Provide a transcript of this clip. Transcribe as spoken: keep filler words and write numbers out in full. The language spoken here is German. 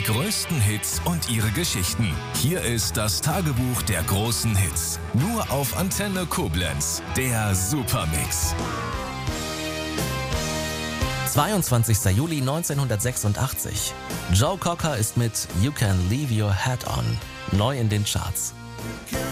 größten Hits und ihre Geschichten. Hier ist das Tagebuch der großen Hits. Nur auf Antenne Koblenz. Der Supermix. zweiundzwanzigster Juli neunzehnhundertsechsundachtzig. Joe Cocker ist mit You Can Leave Your Hat On neu in den Charts.